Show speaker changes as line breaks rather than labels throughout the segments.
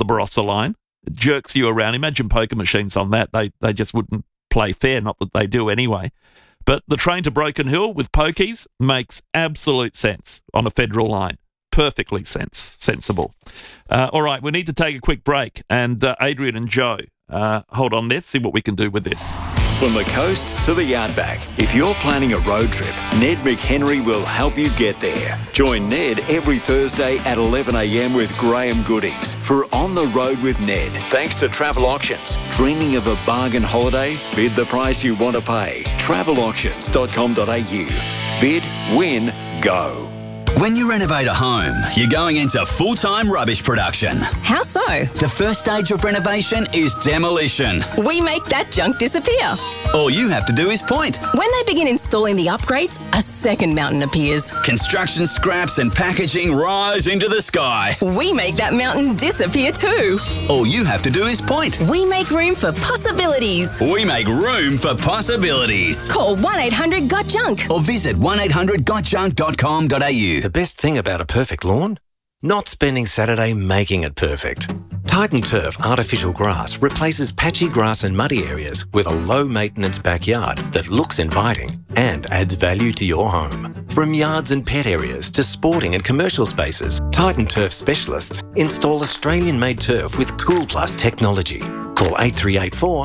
the Barossa line. It jerks you around. Imagine poker machines on that. They just wouldn't play fair, not that they do anyway. But the train to Broken Hill with pokies makes absolute sense on a federal line. Perfectly sensible. All right, we need to take a quick break. And Adrian and Joe, hold on, let's see what we can do with this.
From the coast to the outback, if you're planning a road trip, Ned McHenry will help you get there. Join Ned every Thursday at 11 a.m. with Graham Goodings for On the Road with Ned. Thanks to Travel Auctions. Dreaming of a bargain holiday? Bid the price you want to pay. Travelauctions.com.au. Bid, win, go.
When you renovate a home, you're going into full-time rubbish production.
How so?
The first stage of renovation is demolition.
We make that junk disappear.
All you have to do is point.
When they begin installing the upgrades, a second mountain appears.
Construction scraps and packaging rise into the sky.
We make that mountain disappear too.
All you have to do is point.
We make room for possibilities.
We make room for possibilities.
Call 1-800-GOT-JUNK
or visit 1800gotjunk.com.au.
The best thing about a perfect lawn? Not spending Saturday making it perfect. Titan Turf artificial grass replaces patchy grass and muddy areas with a low-maintenance backyard that looks inviting and adds value to your home. From yards and pet areas to sporting and commercial spaces, Titan Turf specialists install Australian-made turf with Cool Plus technology. Call 8384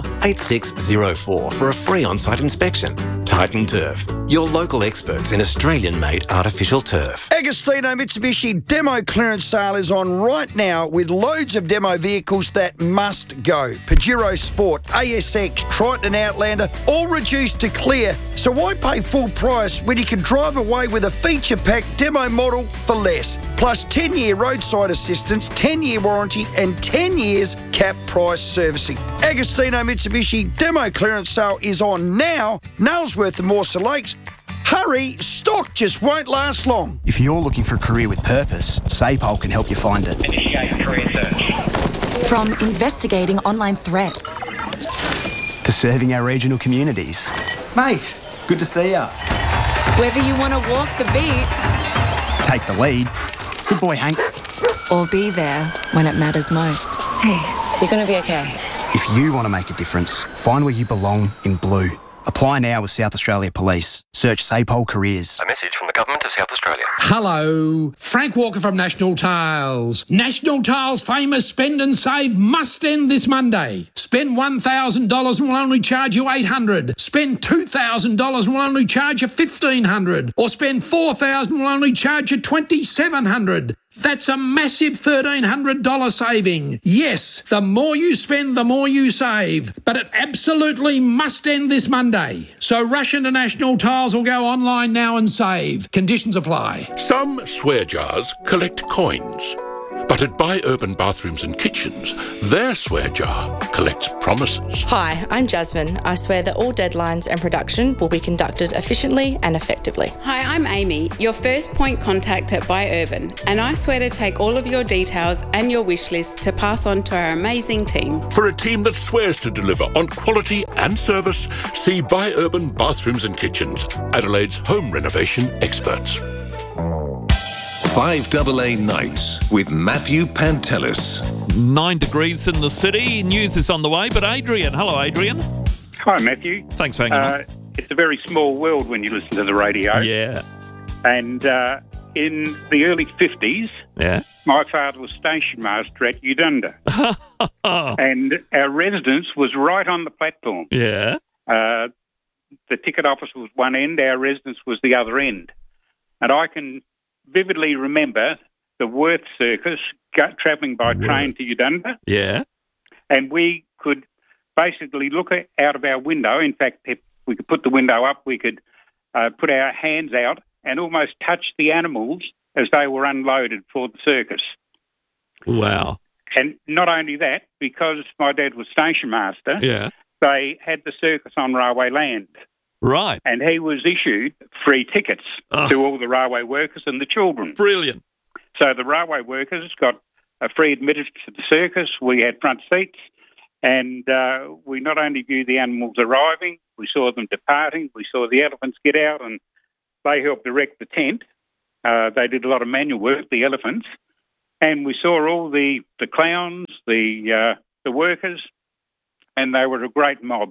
8604 for a free on-site inspection. Titan Turf, your local experts in Australian-made artificial turf.
Agostino Mitsubishi demo clearance sale is on right now with loads of demo vehicles that must go. Pajero Sport, ASX, Triton Outlander, all reduced to clear. So why pay full price when you can drive away with a feature-packed demo model for less? Plus 10-year roadside assistance, 10-year warranty and 10 years cap price servicing. Agostino Mitsubishi demo clearance sale is on now. Nailsworth and Morse Lakes. Hurry, stock just won't last long.
If you're looking for a career with purpose, SAPOL can help you find it.
Initiate career search.
From investigating online threats
to serving our regional communities.
Mate, good to see ya.
Whether you want to walk the beat,
take the lead. Good boy, Hank.
Or be there when it matters most.
Hey, you're going to be okay.
If you want to make a difference, find where you belong in blue. Apply now with South Australia Police. Search SAPOL Careers.
A message from the Government of South Australia.
Hello, Frank Walker from National Tiles. National Tiles' famous Spend and Save must end this Monday. Spend $1,000 and we'll only charge you $800. Spend $2,000 and we'll only charge you $1,500. Or spend $4,000 and we'll only charge you $2,700. That's a massive $1,300 saving. Yes, the more you spend, the more you save. But it absolutely must end this Monday. So rush into National Tiles or go online now and save. Conditions apply.
Some swear jars collect coins. But at Buy Urban Bathrooms and Kitchens, their swear jar collects promises.
Hi, I'm Jasmine. I swear that all deadlines and production will be conducted efficiently and effectively.
Hi, I'm Amy, your first point contact at Buy Urban, and I swear to take all of your details and your wish list to pass on to our amazing team.
For a team that swears to deliver on quality and service, see Buy Urban Bathrooms and Kitchens, Adelaide's home renovation experts.
5AA Nights with Matthew Pantelis.
9 degrees in the city. News is on the way, but Adrian. Hello, Adrian.
Hi, Matthew.
Thanks for hanging on.
It's a very small world when you listen to the radio.
Yeah.
And in the early 50s, my father was station master at Udunda. And our residence was right on the platform.
Yeah.
The ticket office was one end, our residence was the other end. And I can vividly remember the Worth Circus travelling by train to Udunda.
Yeah.
And we could basically look out of our window. In fact, if we could put the window up, we could put our hands out and almost touch the animals as they were unloaded for the circus.
Wow.
And not only that, because my dad was station master, they had the circus on railway land.
Right.
And he was issued free tickets to all the railway workers and the children.
Brilliant.
So the railway workers got a free admittance to the circus. We had front seats, and we not only viewed the animals arriving, we saw them departing, we saw the elephants get out, and they helped erect the tent. They did a lot of manual work, the elephants. And we saw all the clowns, the workers, and they were a great mob,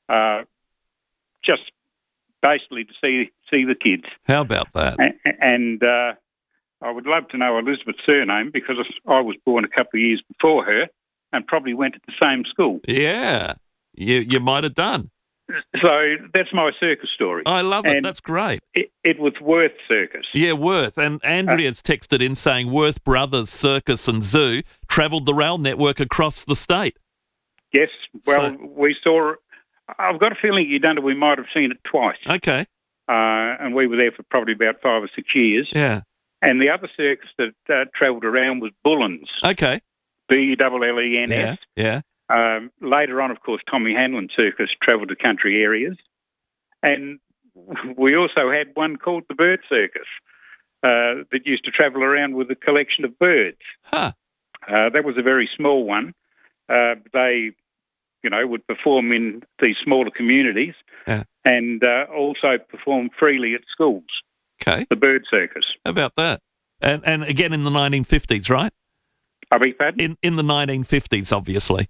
just basically to see the kids.
How about that?
And I would love to know Elizabeth's surname because I was born a couple of years before her and probably went to the same school.
Yeah, you might have done.
So that's my circus story.
I love it.
And
That's great.
It was Worth Circus.
Yeah, Worth. And Andrea's texted in saying Worth Brothers Circus and Zoo travelled the rail network across the state.
Yes, well, we saw... I've got a feeling we might have seen it twice.
Okay.
And we were there for probably about 5 or 6 years.
Yeah.
And the other circus that travelled around was Bullens.
Okay.
Bullens.
Yeah.
Later on, of course, Tommy Hanlon Circus travelled to country areas. And we also had one called the Bird Circus that used to travel around with a collection of birds.
Huh.
That was a very small one. They, would perform in these smaller communities and also perform freely at schools.
Okay.
The Bird Circus.
How about that? And again in the 1950s, right?
I beg your pardon?
In the 1950s, obviously.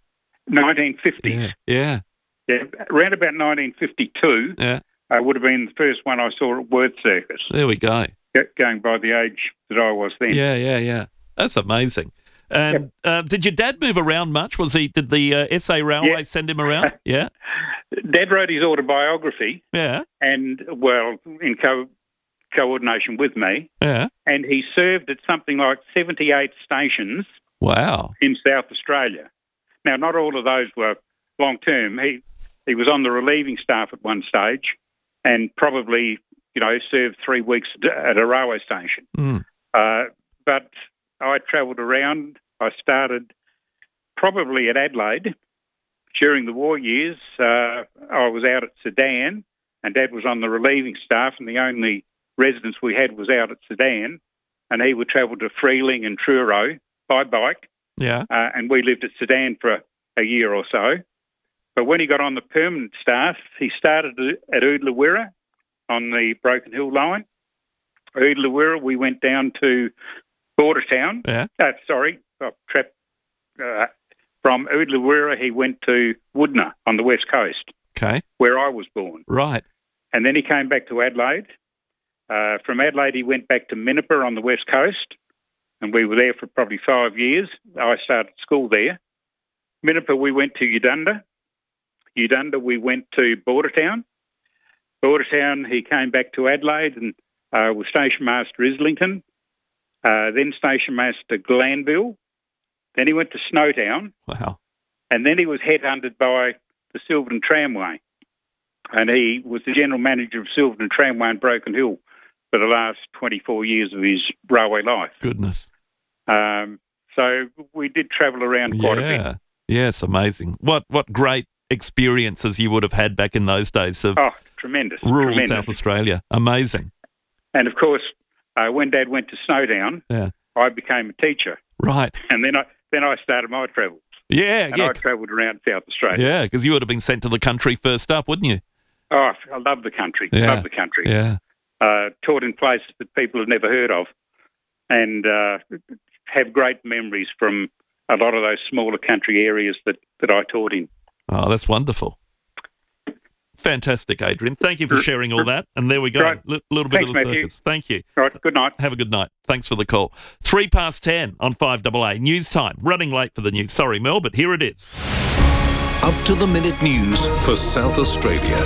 1950s.
Yeah.
Around about 1952 would have been the first one I saw at Worth Circus.
There we go.
Going by the age that I was then.
Yeah. That's amazing. And did your dad move around much? Did the SA Railway send him around? Yeah.
Dad wrote his autobiography.
Yeah.
And, well, in coordination with me.
Yeah.
And he served at something like 78 stations.
Wow.
In South Australia. Now, not all of those were long-term. He was on the relieving staff at one stage and probably, served 3 weeks at a railway station.
Mm.
But I travelled around. I started probably at Adelaide. During the war years, I was out at Sedan and Dad was on the relieving staff and the only residence we had was out at Sedan, and he would travel to Freeling and Truro by bike.
Yeah.
And we lived at Sedan for a year or so. But when he got on the permanent staff, he started at Oodlawirra on the Broken Hill line. Oodlawirra, we went down to Bordertown.
Yeah.
From Oodlawirra, he went to Woodner on the west coast.
Okay.
Where I was born.
Right.
And then he came back to Adelaide. From Adelaide, he went back to Minnipa on the west coast, and we were there for probably 5 years. I started school there. Minnipa, we went to Udunda. Udunda, we went to Bordertown. Bordertown, he came back to Adelaide and was Station Master Islington, then Station Master Glanville. Then he went to Snowtown.
Wow.
And then he was headhunted by the Silverton Tramway. And he was the general manager of Silverton Tramway in Broken Hill for the last 24 years of his railway life.
Goodness.
So we did travel around quite a bit.
Yeah, it's amazing. What great experiences you would have had back in those days of
tremendous.
rural South Australia. Amazing.
And, of course, when Dad went to Snowdown, I became a teacher.
Right.
And then I started my travels.
And
I travelled around South Australia.
Yeah, because you would have been sent to the country first up, wouldn't you?
Oh, I love the country.
Yeah.
Love the country.
Yeah.
Taught in places that people have never heard of and have great memories from a lot of those smaller country areas that I taught in.
Oh, that's wonderful. Fantastic, Adrian. Thank you for sharing all that. And there we go.
Right.
Little bit
Thanks,
of the
Matthew.
circus. Thank you.
All right, good night.
Have a good night. Thanks for the call. 10:03 on 5AA. News time. Running late for the news. Sorry, Mel, but here it is.
Up to the minute news for South Australia.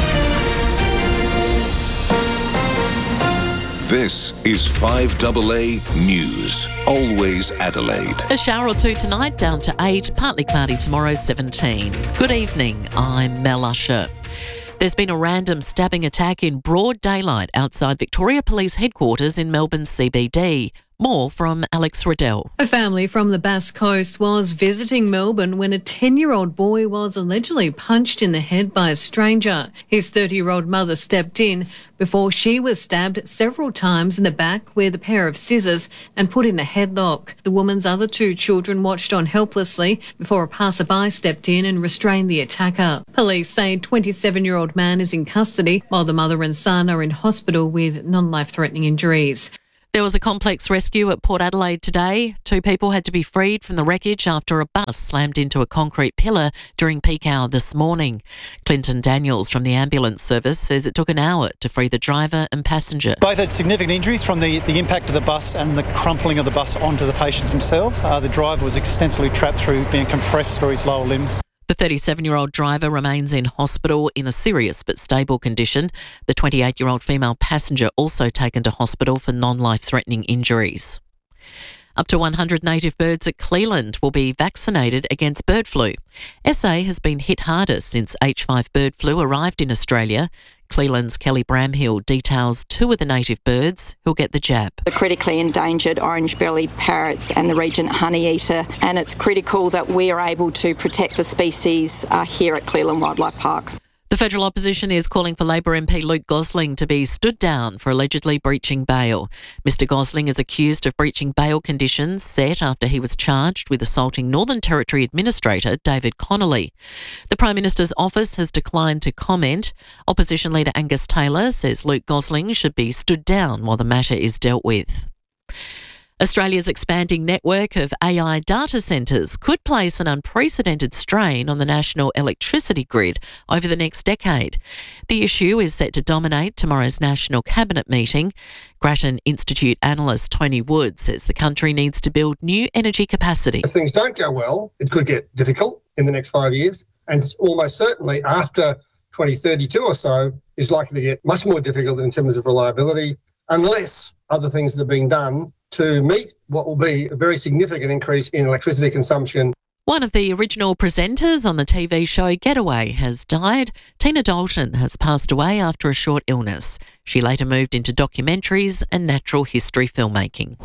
This is 5AA News. Always Adelaide.
A shower or two tonight, down to 8. Partly cloudy tomorrow, 17. Good evening, I'm Mel Usher. There's been a random stabbing attack in broad daylight outside Victoria Police Headquarters in Melbourne's CBD. More from Alex Riddell.
A family from the Bass Coast was visiting Melbourne when a 10-year-old boy was allegedly punched in the head by a stranger. His 30-year-old mother stepped in before she was stabbed several times in the back with a pair of scissors and put in a headlock. The woman's other 2 children watched on helplessly before a passerby stepped in and restrained the attacker. Police say a 27-year-old man is in custody while the mother and son are in hospital with non-life-threatening injuries.
There was a complex rescue at Port Adelaide today. 2 people had to be freed from the wreckage after a bus slammed into a concrete pillar during peak hour this morning. Clinton Daniels from the ambulance service says it took an hour to free the driver and passenger.
Both had significant injuries from the impact of the bus and the crumpling of the bus onto the patients themselves. The driver was extensively trapped through being compressed through his lower limbs.
The 37-year-old driver remains in hospital in a serious but stable condition. The 28-year-old female passenger also taken to hospital for non-life-threatening injuries. Up to 100 native birds at Cleland will be vaccinated against bird flu. SA has been hit hardest since H5 bird flu arrived in Australia. Cleland's Kelly Bramhill details 2 of the native birds who'll get the jab.
The critically endangered orange-bellied parrots and the regent honeyeater, and it's critical that we are able to protect the species here at Cleland Wildlife Park.
The federal opposition is calling for Labor MP Luke Gosling to be stood down for allegedly breaching bail. Mr Gosling is accused of breaching bail conditions set after he was charged with assaulting Northern Territory Administrator David Connolly. The Prime Minister's office has declined to comment. Opposition leader Angus Taylor says Luke Gosling should be stood down while the matter is dealt with. Australia's expanding network of AI data centres could place an unprecedented strain on the national electricity grid over the next decade. The issue is set to dominate tomorrow's National Cabinet meeting. Grattan Institute analyst Tony Wood says the country needs to build new energy capacity.
If things don't go well, it could get difficult in the next 5 years, and almost certainly after 2032 or so is likely to get much more difficult in terms of reliability, unless other things are being done to meet what will be a very significant increase in electricity consumption.
One of the original presenters on the TV show Getaway has died. Tina Dalton has passed away after a short illness. She later moved into documentaries and natural history filmmaking.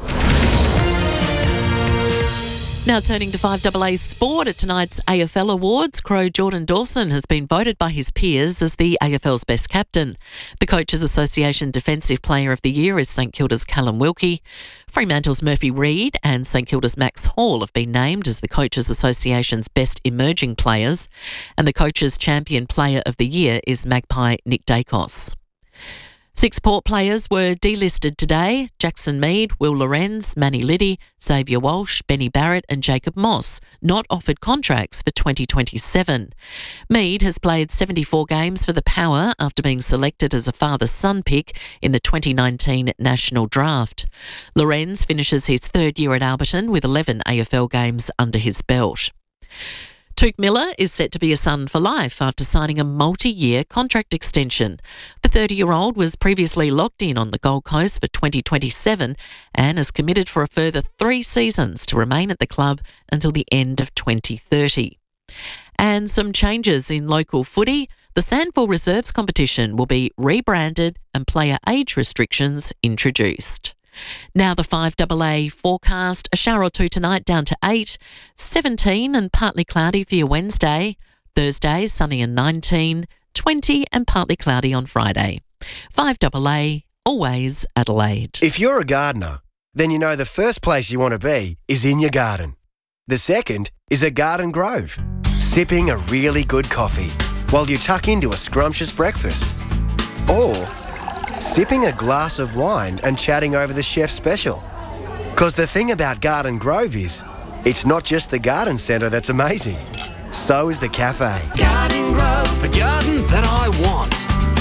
Now turning to 5AA sport at tonight's AFL Awards, Crow Jordan Dawson has been voted by his peers as the AFL's best captain. The Coaches Association Defensive Player of the Year is St Kilda's Callum Wilkie. Fremantle's Murphy Reid and St Kilda's Max Hall have been named as the Coaches Association's best emerging players. And the Coaches Champion Player of the Year is Magpie Nick Dacos. 6 Port players were delisted today. Jackson Mead, Will Lorenz, Manny Liddy, Xavier Walsh, Benny Barrett and Jacob Moss not offered contracts for 2027. Mead has played 74 games for the Power after being selected as a father-son pick in the 2019 National Draft. Lorenz finishes his 3rd year at Alberton with 11 AFL games under his belt. Touk Miller is set to be a son for life after signing a multi-year contract extension. The 30-year-old was previously locked in on the Gold Coast for 2027 and is committed for a further 3 seasons to remain at the club until the end of 2030. And some changes in local footy. The Sandford Reserves competition will be rebranded and player age restrictions introduced. Now the 5AA forecast, a shower or 2 tonight down to 8, 17 and partly cloudy for your Wednesday. Thursday, sunny and 19, 20 and partly cloudy on Friday. 5AA, always Adelaide.
If you're a gardener, then you know the first place you want to be is in your garden. The second is a garden grove, sipping a really good coffee while you tuck into a scrumptious breakfast. Or sipping a glass of wine and chatting over the chef's special. Because the thing about Garden Grove is, it's not just the garden centre that's amazing. So is the cafe.
Garden Grove, the garden that I want.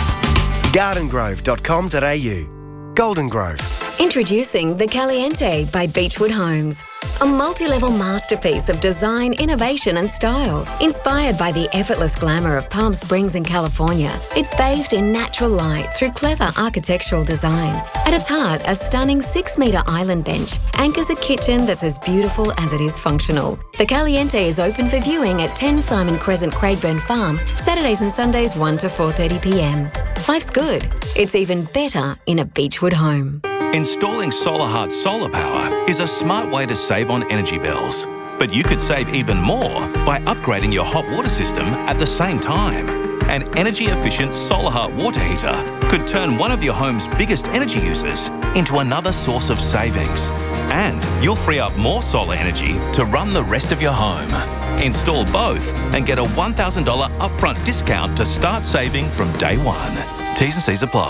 gardengrove.com.au. Golden Grove.
Introducing The Caliente by Beechwood Homes. A multi-level masterpiece of design, innovation and style. Inspired by the effortless glamour of Palm Springs in California, it's bathed in natural light through clever architectural design. At its heart, a stunning 6-metre island bench anchors a kitchen that's as beautiful as it is functional. The Caliente is open for viewing at 10 Simon Crescent, Craigburn Farm, Saturdays and Sundays 1 to 4:30pm. Life's good. It's even better in a Beechwood home.
Installing SolarHeart solar power is a smart way to save on energy bills. But you could save even more by upgrading your hot water system at the same time. An energy-efficient SolarHeart water heater could turn one of your home's biggest energy users into another source of savings. And you'll free up more solar energy to run the rest of your home. Install both and get a $1,000 upfront discount to start saving from day one. T's and C's apply.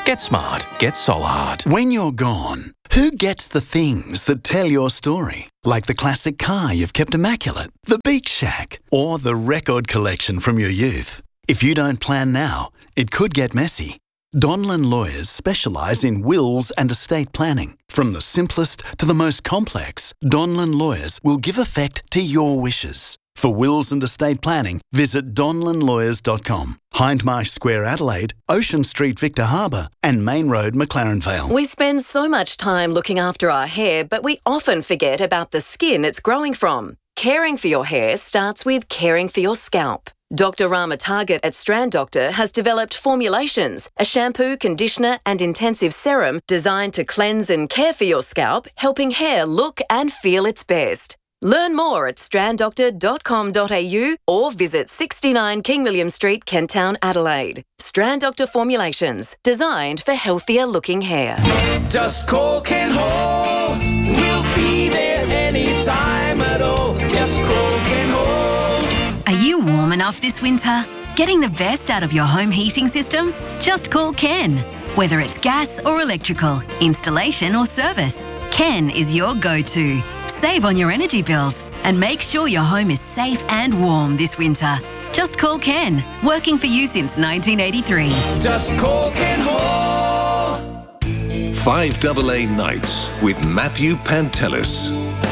Get smart. Get Solahard.
When you're gone, who gets the things that tell your story? Like the classic car you've kept immaculate, the beach shack, or the record collection from your youth. If you don't plan now, it could get messy. Donlan Lawyers specialise in wills and estate planning. From the simplest to the most complex, Donlan Lawyers will give effect to your wishes. For wills and estate planning, visit donlanlawyers.com. Hindmarsh Square, Adelaide, Ocean Street, Victor Harbour, and Main Road, McLaren Vale.
We spend so much time looking after our hair, but we often forget about the skin it's growing from. Caring for your hair starts with caring for your scalp. Dr. Rama Target at Strand Doctor has developed formulations, a shampoo, conditioner and intensive serum designed to cleanse and care for your scalp, helping hair look and feel its best. Learn more at stranddoctor.com.au or visit 69 King William Street, Kent Town, Adelaide. Strand Doctor Formulations, designed for healthier looking hair.
Just call Ken Hall. We'll be there anytime at all. Just call Ken Hall.
Are you warm enough this winter? Getting the best out of your home heating system? Just call Ken. Whether it's gas or electrical, installation or service, Ken is your go-to. Save on your energy bills and make sure your home is safe and warm this winter. Just call Ken, working for you since 1983.
Just call Ken Hall.
5AA Nights with Matthew Pantelis.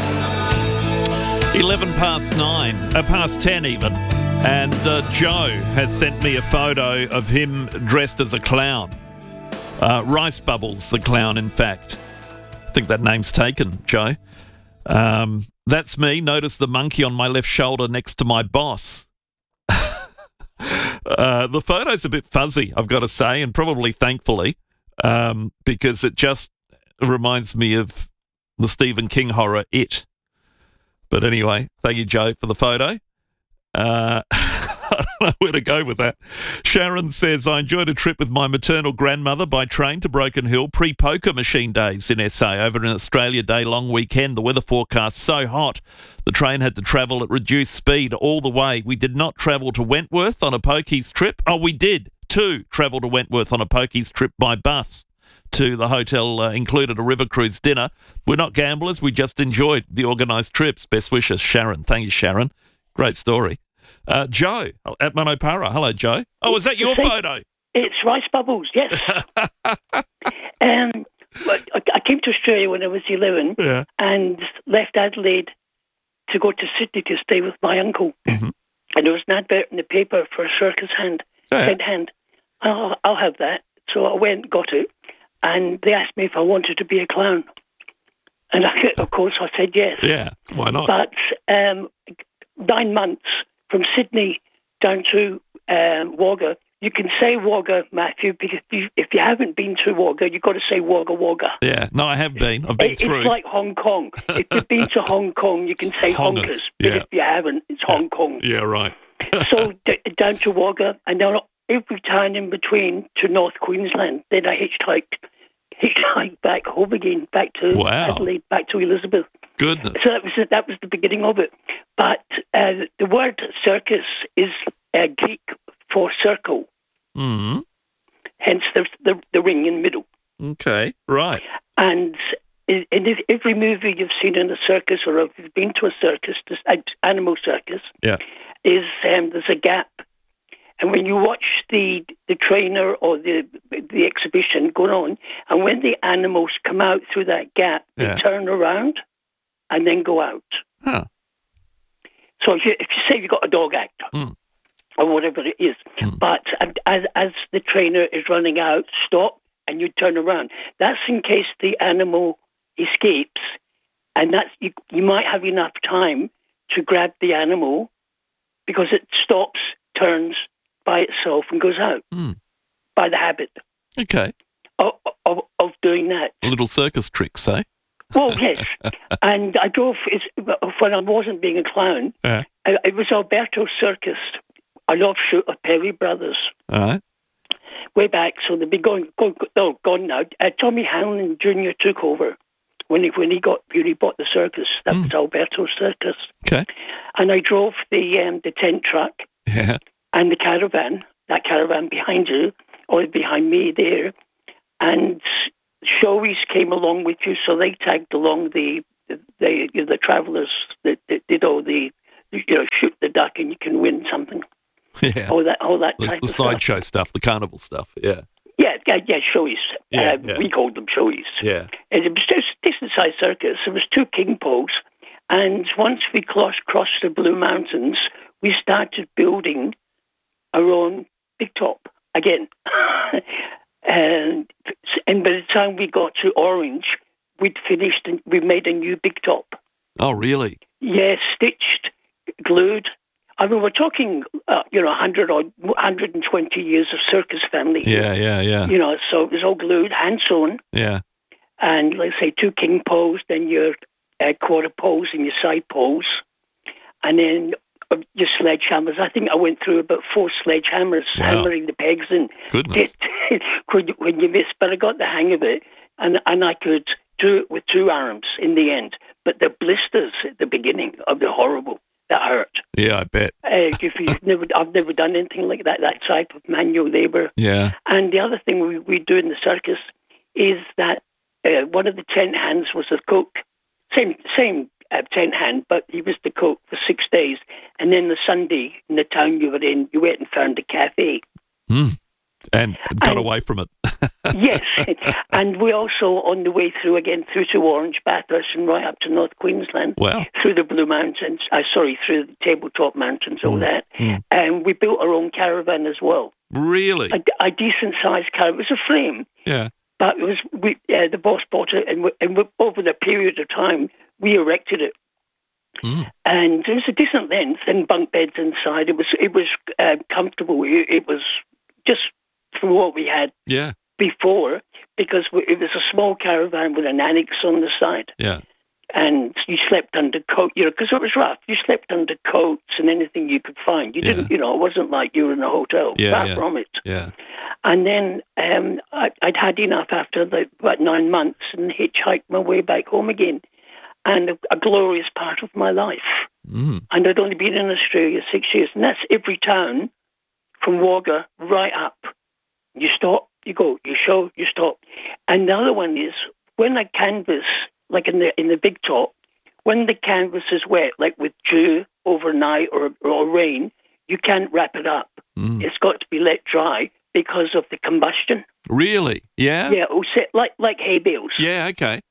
past 10 even, and Joe has sent me a photo of him dressed as a clown. Rice Bubbles, the clown, in fact. I think that name's taken, Joe. That's me. Notice the monkey on my left shoulder next to my boss. The photo's a bit fuzzy, I've got to say, and probably thankfully, because it just reminds me of the Stephen King horror, It. But anyway, thank you, Joe, for the photo. I don't know where to go with that. Sharon says, I enjoyed a trip with my maternal grandmother by train to Broken Hill pre-poker machine days in SA over an Australia day-long weekend. The weather forecast so hot, the train had to travel at reduced speed all the way. We did not travel to Wentworth on a pokies trip. Oh, we did, too, travel to Wentworth on a pokies trip by bus to the hotel, included a river cruise dinner. We're not gamblers. We just enjoyed the organised trips. Best wishes, Sharon. Thank you, Sharon. Great story. Joe at Manopara. Hello, Joe. Oh, is that your photo?
It's Rice Bubbles, yes. I came to Australia when I was 11 and left Adelaide to go to Sydney to stay with my uncle. Mm-hmm. And there was an advert in the paper for a circus hand, head hand. I'll have that. So I went and got it. And they asked me if I wanted to be a clown. And of course I said yes.
Yeah, why not?
But 9 months from Sydney down to Wagga, you can say Wagga, Matthew, because if you haven't been to Wagga, you've got to say Wagga Wagga.
Yeah, no, I have been. I've been through.
It's like Hong Kong. If you've been to Hong Kong, you can say Honkers. But if you haven't, it's Hong Kong.
Yeah, right.
So down to Wagga, and then every time in between to North Queensland, then I hitchhiked back home again, back to Adelaide, back to Elizabeth.
Goodness.
So that was the beginning of it. But the word circus is Greek for circle.
Mm-hmm.
Hence the ring in the middle.
Okay, right.
And in every movie you've seen in a circus, or if you've been to a circus, animal circus, is there's a gap. And when you watch the trainer or the exhibition going on, and when the animals come out through that gap, they turn around and then go out.
Huh.
So if you say you've got a dog act or whatever it is, but as the trainer is running out, stop and you turn around. That's in case the animal escapes, and that's you might have enough time to grab the animal because it stops, turns by itself and goes out by the habit.
Okay.
Of doing that.
Little circus tricks, eh?
Well, yes. And I drove, when I wasn't being a clown, it was Alberto Circus, an offshoot of Perry Brothers.
All right.
Way back, so they've been gone now. Tommy Hanlon Jr. took over when he bought the circus. That was Alberto Circus.
Okay.
And I drove the tent truck and the caravan, that caravan behind you, or behind me there, And showies came along with you, so they tagged along the travellers that did all the, shoot the duck and you can win something.
Yeah.
All that type
The
of stuff.
sideshow stuff, the carnival stuff. Yeah.
Yeah, showies.
Yeah.
We called them showies.
Yeah.
And it was just a decent-sized circus. There was 2 king poles, and once we crossed the Blue Mountains, we started building our own big top again. and by the time we got to Orange, we'd finished and we made a new big top.
Oh, really?
Yeah, stitched, glued. I mean, we're talking, 100 or 120 years of circus family.
Yeah.
So it was all glued, hand sewn.
Yeah.
And let's say 2 king poles, then your quarter poles and your side poles, and then your sledgehammers. I think I went through about 4 sledgehammers, hammering the pegs in.
Goodness.
when you miss, but I got the hang of it, and I could do it with 2 arms in the end. But the blisters at the beginning of the horrible. That hurt.
Yeah, I bet.
I've never done anything like that type of manual labour.
Yeah.
And the other thing we do in the circus is that one of the tent hands was the cook. Same tent hand, but he was the cook for 6 days. And then the Sunday in the town you were in, you went and found a cafe.
And got away from it.
Yes. And we also, on the way through to Orange, Bathurst, and right up to North Queensland, through the Blue Mountains, through the Tabletop Mountains, all that. And we built our own caravan as well.
Really?
A decent-sized caravan. It was a frame.
Yeah.
But it was the boss bought it, and over the period of time, we erected it. And it was a decent length, and bunk beds inside. It was comfortable. It was just from what we had before, because it was a small caravan with an annex on the side.
Yeah.
And you slept under coat, because it was rough. You slept under coats and anything you could find. You didn't, it wasn't like you were in a hotel. Far from it.
Yeah.
And then I'd had enough after about 9 months and hitchhiked my way back home again. And a glorious part of my life. And I'd only been in Australia 6 years. And that's every town from Wagga right up. You stop, you go, you show, you stop. And the other one is when I canvas, like in the big top, when the canvas is wet, like with dew overnight or rain, you can't wrap it up. It's got to be let dry because of the combustion.
Really? Yeah?
Yeah, like hay bales.
Yeah, okay.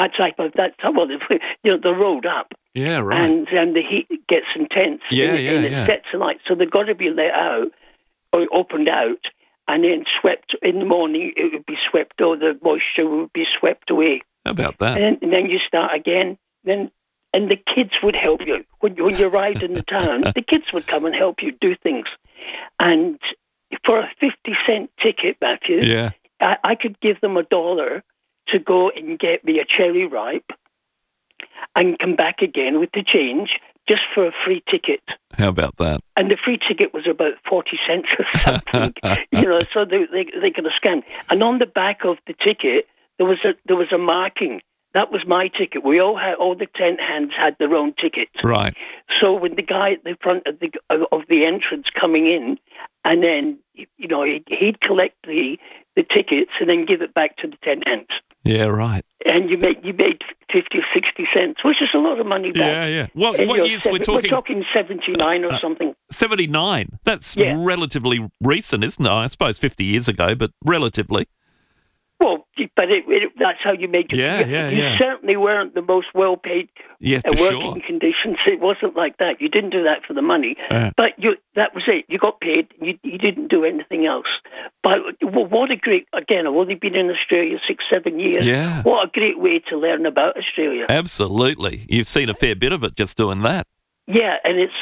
They're rolled up.
Yeah, right.
And the heat gets intense. And it sets alight. So they've got to be let out or opened out and then swept in the morning. It would be swept, or the moisture would be swept away.
How about that?
And then you start again. And the kids would help you. When you ride in the town, the kids would come and help you do things. And for a 50-cent ticket, Matthew, I could give them $1 to go and get me a cherry ripe and come back again with the change just for a free ticket.
How about that?
And the free ticket was about 40 cents or something, so they could have scanned. And on the back of the ticket, there was a marking. That was my ticket. We all the tent hands had their own ticket.
Right.
So when the guy at the front of the entrance coming in, and then he'd collect the tickets and then give it back to the tent hands.
Yeah, right.
And you made 50 or 60 cents, which is a lot of money back.
Yeah. What years we're talking?
We're talking 79 or something.
79. That's relatively recent, isn't it? I suppose 50 years ago, but relatively.
Well, but that's how you made it. You certainly weren't the most well-paid working conditions. It wasn't like that. You didn't do that for the money. But that was it. You got paid. You didn't do anything else. But what a great, again, I've only been in Australia 6-7 years.
Yeah.
What a great way to learn about Australia.
Absolutely. You've seen a fair bit of it just doing that.
Yeah, and it's,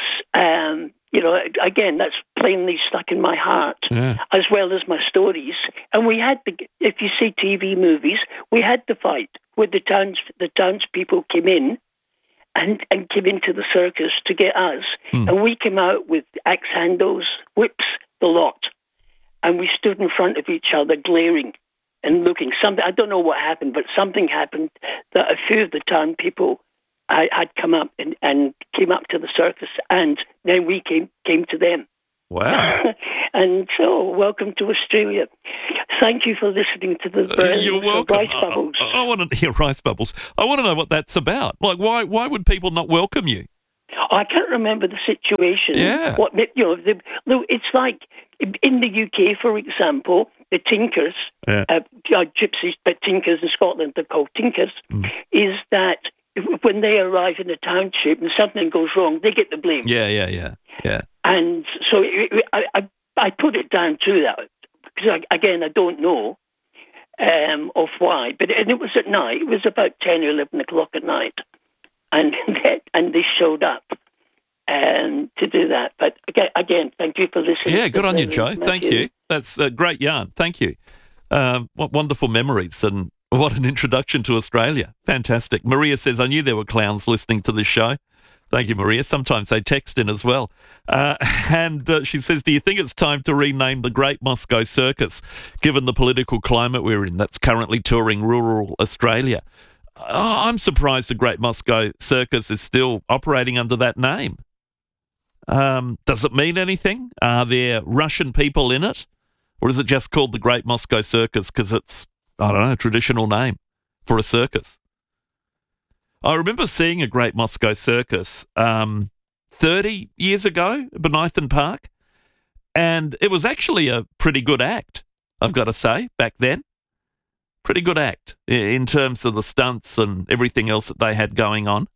again, that's plainly stuck in my heart, as well as my stories. And we had, if you see TV movies, we had the fight where the townspeople came in and came into the circus to get us. And we came out with axe handles, whips, the lot. And we stood in front of each other glaring and looking. I don't know what happened, but something happened that a few of the town people I'd come up and came up to the circus, and then we came to them.
Wow.
And so, welcome to Australia. Thank you for listening to the
You're welcome.
Rice Bubbles.
I want to hear Rice Bubbles. I want to know what that's about. Like, why would people not welcome you?
I can't remember the situation.
Yeah.
It's like in the UK, for example, the Tinkers, gypsies, but Tinkers in Scotland, they're called Tinkers, is that when they arrive in a township and something goes wrong, they get the blame.
Yeah.
And so I put it down to that, because, again, I don't know of why. But it was at night. It was about 10 or 11 o'clock at night. And they showed up to do that. But again, thank you for listening.
Yeah, good on you, Joe. Thank you. That's a great yarn. Thank you. What wonderful memories and what an introduction to Australia. Fantastic. Maria says, I knew there were clowns listening to this show. Thank you, Maria. Sometimes they text in as well. And she says, do you think it's time to rename the Great Moscow Circus, given the political climate we're in that's currently touring rural Australia? I'm surprised the Great Moscow Circus is still operating under that name. Does it mean anything? Are there Russian people in it? Or is it just called the Great Moscow Circus because it's, I don't know, a traditional name for a circus? I remember seeing a Great Moscow Circus 30 years ago at Benithan Park, and it was actually a pretty good act, I've got to say, back then. Pretty good act in terms of the stunts and everything else that they had going on.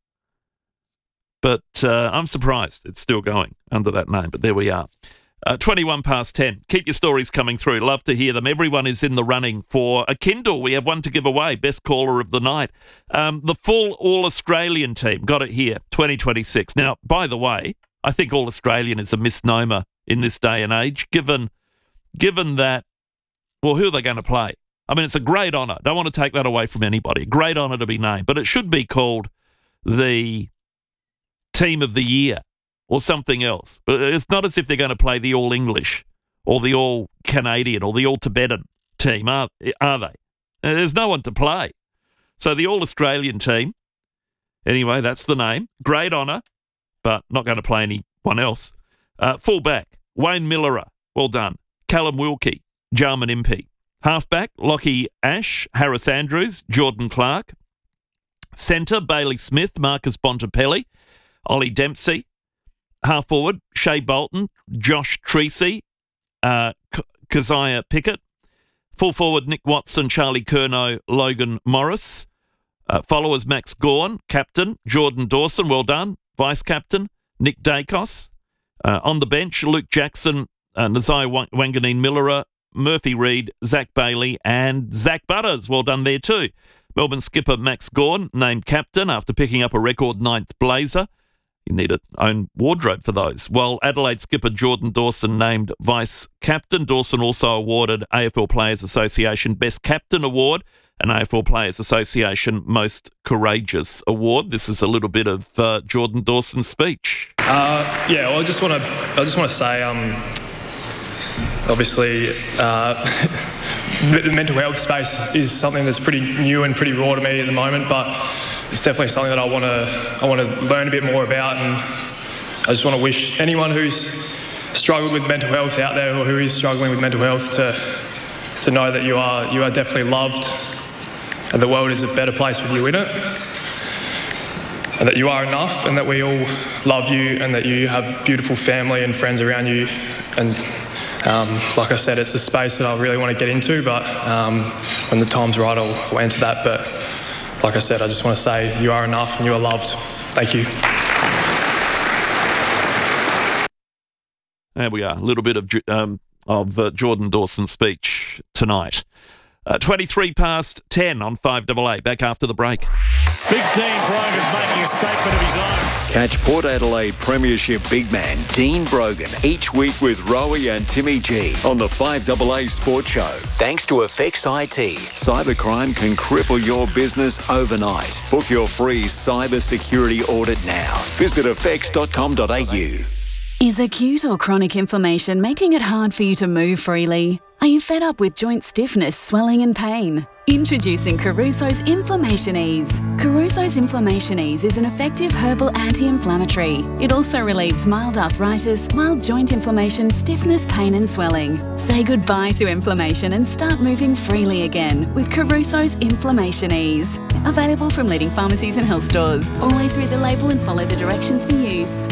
But I'm surprised it's still going under that name, but there we are. 21 past 10. Keep your stories coming through. Love to hear them. Everyone is in the running for a Kindle. We have one to give away. Best caller of the night. The full All-Australian team. Got it here. 2026. Now, by the way, I think All-Australian is a misnomer in this day and age, given that, well, who are they going to play? I mean, it's a great honour. Don't want to take that away from anybody. Great honour to be named. But it should be called the Team of the Year or something else. But it's not as if they're going to play the All-English or the All-Canadian or the All-Tibetan team, are they? There's no one to play. So the All-Australian team, anyway, that's the name. Great honour, but not going to play anyone else. Fullback, Wayne Millerer. Well done. Callum Wilkie, Jarman Impey. Halfback, Lockie Ash, Harris Andrews, Jordan Clark. Centre, Bailey Smith, Marcus Bontempelli, Ollie Dempsey. Half forward, Shea Bolton, Josh Treacy, Keziah Pickett. Full forward, Nick Watson, Charlie Curnow, Logan Morris. Followers, Max Gawn, captain. Jordan Dawson, well done. Vice captain, Nick Dacos. On the bench, Luke Jackson, Nazai Wanganeen Millerer, Murphy Reid, Zach Bailey and Zach Butters. Well done there too. Melbourne skipper Max Gawn named captain after picking up a record 9th blazer. You need a own wardrobe for those. While Adelaide skipper Jordan Dawson named vice captain. Dawson also awarded AFL Players Association Best Captain Award and AFL Players Association Most Courageous Award. This is a little bit of Jordan Dawson's speech.
Well, I just want to say, obviously, the mental health space is something that's pretty new and pretty raw to me at the moment, but it's definitely something that I want to learn a bit more about, and I just want to wish anyone who's struggled with mental health out there, or who is struggling with mental health, to know that you are definitely loved, and the world is a better place with you in it, and that you are enough, and that we all love you, and that you have beautiful family and friends around you. And like I said, it's a space that I really want to get into, but when the time's right, I'll enter that. But like I said, I just want to say you are enough and you are loved. Thank you.
There we are, a little bit of Jordan Dawson's speech tonight. 23 past 10 on 5AA. Back after the break.
Big Dean Brogan's making a statement of his own.
Catch Port Adelaide Premiership big man Dean Brogan each week with Rowie and Timmy G on the 5AA Sports Show. Thanks to Effects IT. Cybercrime can cripple your business overnight. Book your free cyber security audit now. Visit effects.com.au.
Is acute or chronic inflammation making it hard for you to move freely? Are you fed up with joint stiffness, swelling and pain? Introducing Caruso's Inflammation Ease. Caruso's Inflammation Ease is an effective herbal anti-inflammatory. It also relieves mild arthritis, mild joint inflammation, stiffness, pain and swelling. Say goodbye to inflammation and start moving freely again with Caruso's Inflammation Ease. Available from leading pharmacies and health stores. Always read the label and follow the directions for use.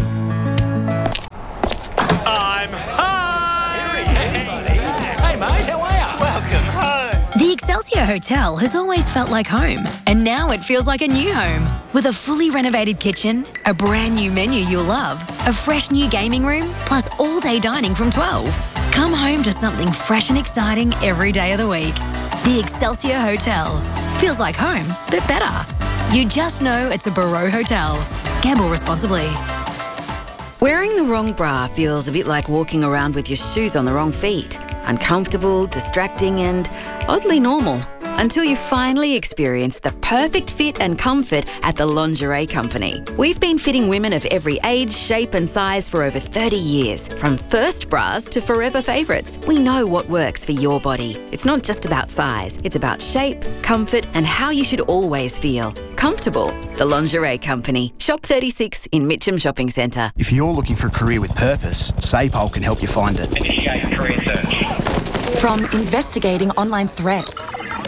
I'm home!
Hey, mate, how are you?
Welcome home!
The Excelsior Hotel has always felt like home, and now it feels like a new home. With a fully renovated kitchen, a brand new menu you'll love, a fresh new gaming room, plus all-day dining from 12. Come home to something fresh and exciting every day of the week. The Excelsior Hotel. Feels like home, but better. You just know it's a Barreau Hotel. Gamble responsibly.
Wearing the wrong bra feels a bit like walking around with your shoes on the wrong feet. Uncomfortable, distracting and oddly normal. Until you finally experience the perfect fit and comfort at the Lingerie Company. We've been fitting women of every age, shape and size for over 30 years. From first bras to forever favourites. We know what works for your body. It's not just about size. It's about shape, comfort and how you should always feel. Comfortable. The Lingerie Company. Shop 36 in Mitcham Shopping Centre.
If you're looking for a career with purpose, SAPOL can help you find it.
Initiate career search.
From investigating online threats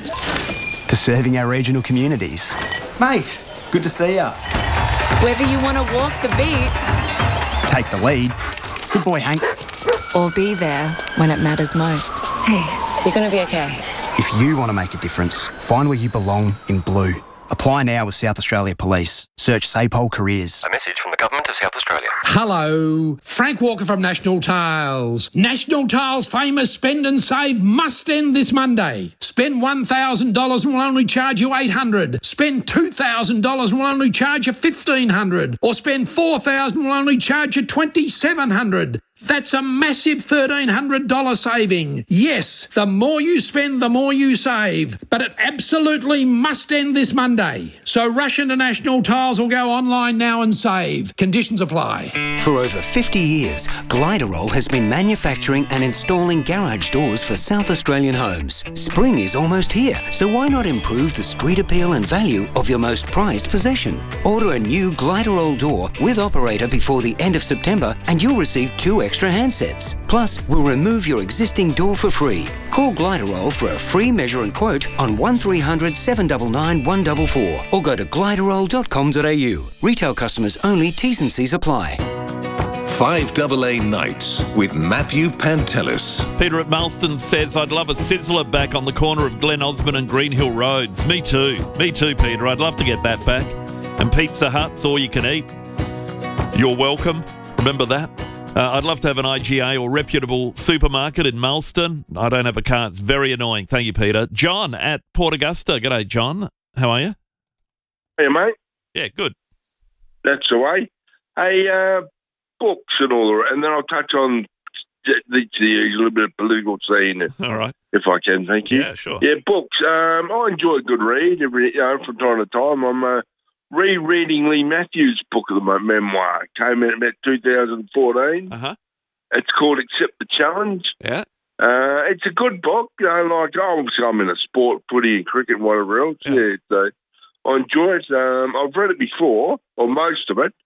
to serving our regional communities.
Mate, good to see ya.
Whether you want to walk the beat,
take the lead. Good boy, Hank.
Or be there when it matters most.
Hey, you're going to be okay.
If you want to make a difference, find where you belong in blue. Apply now with South Australia Police. Search SAPOL Careers.
A message from the Government of South Australia.
Hello, Frank Walker from National Tiles. National Tiles' famous Spend and Save must end this Monday. Spend $1,000 and we'll only charge you $800. Spend $2,000 and we'll only charge you $1,500. Or spend $4,000 and we'll only charge you $2,700. That's a massive $1,300 saving. Yes, the more you spend, the more you save. But it absolutely must end this Monday. So rush into National Tiles or go online now and save. Conditions apply.
For over 50 years, Gliderol has been manufacturing and installing garage doors for South Australian homes. Spring is almost here, so why not improve the street appeal and value of your most prized possession? Order a new Gliderol door with operator before the end of September and you'll receive 2 extra handsets. Plus, we'll remove your existing door for free. Call Gliderol for a free measure and quote on 1300 799 144 or go to gliderol.com.au. Retail customers only, T's and C's apply.
5AA Nights with Matthew Pantelis.
Peter at Malston says, I'd love a sizzler back on the corner of Glen Osmond and Greenhill Roads. Me too, Peter. I'd love to get that back. And Pizza Hut's all you can eat. You're welcome. Remember that? I'd love to have an IGA or reputable supermarket in Malston. I don't have a car. It's very annoying. Thank you, Peter. John at Port Augusta. G'day, John. How are you?
Hey, mate.
Yeah, good.
That's the way. Hey, books and all that, and then I'll touch on the little bit of political scene.
All right.
If I can, thank you.
Yeah, sure.
Yeah, books. I enjoy a good read from time to time. I'm rereading Lee Matthews' book of the memoir. It came in about 2014.
Uh-huh.
It's called Accept the Challenge.
Yeah.
It's a good book. Obviously I'm in a sport, footy and cricket and whatever else. Yeah, so I enjoy it. I've read it before, or most of it.